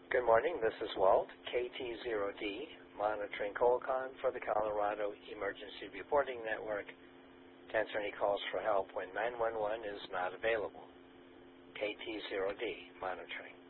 Good morning. This is Walt, KT0D, monitoring Colcon for the Colorado Emergency Reporting Network to answer any calls for help when 911 is not available. KT0D, monitoring.